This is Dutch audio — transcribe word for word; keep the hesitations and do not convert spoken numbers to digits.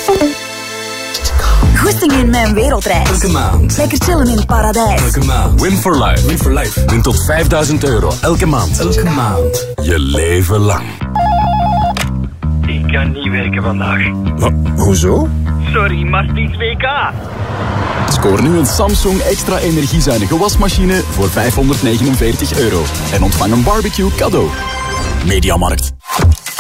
Goesting in mijn wereldreis. Elke maand. Lekker chillen in het paradijs. Elke maand. Win for life. Win for life. Win tot vijfduizend euro elke maand. Elke maand. Je leven lang. Ik kan niet werken vandaag. Maar, hoezo? Sorry, maar het is W K. Scoor nu een Samsung extra energiezuinige wasmachine voor vijfhonderdnegenenveertig euro. En ontvang een barbecue cadeau. Mediamarkt.